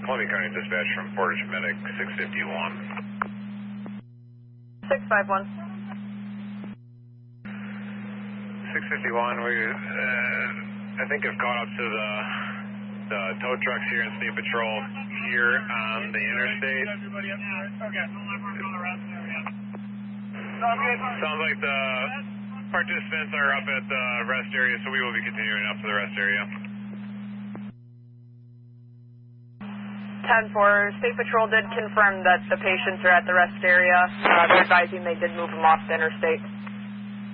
Columbia County Dispatch from Portage Medic 651. 651. 651, I think have caught up to the tow trucks here in State Patrol here on the interstate. Sounds like the participants are up at the rest area, so we will be continuing up to the rest area. 10-4, State Patrol did confirm that the patients are at the rest area. They're advising they did move them off the interstate.